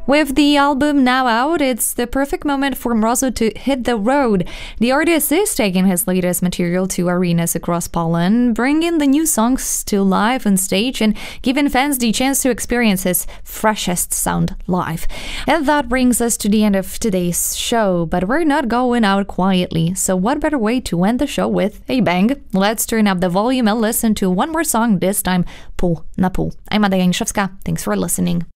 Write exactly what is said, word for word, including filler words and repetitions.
With the album now out, it's the perfect moment for Mrozu to hit the road. The artist is taking his latest material to arenas across Poland, bringing the new songs to life on stage and giving fans the chance to experience his freshest sound live. And that brings us to the end of today's show, but we're not going out quietly, so what better way to end the show with a bang? Let's turn up the volume and listen to one more song, this time Pół na pół. I'm Adaja Niszewska. Thanks for listening.